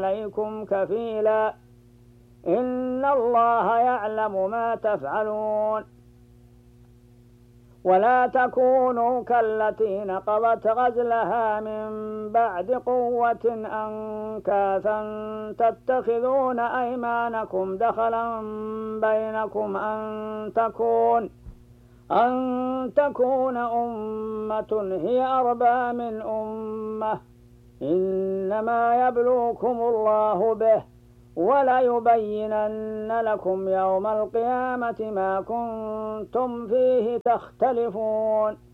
عليكم كفيلا إن الله يعلم ما تفعلون. ولا تكونوا كالتي نقضت غزلها من بعد قوة أنكاثا تتخذون أيمانكم دخلا بينكم أن تكون أمة هي أربى من أمة إنما يبلوكم الله به وليبينن لكم يوم القيامة ما كنتم فيه تختلفون.